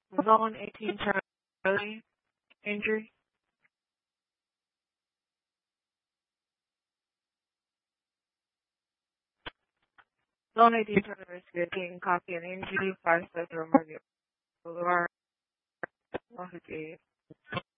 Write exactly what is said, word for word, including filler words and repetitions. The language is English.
Zone eighteen Charlie, injury. Zone eighteen Charlie is getting copy and injury, five Central Market Boulevard, one fifty-eight.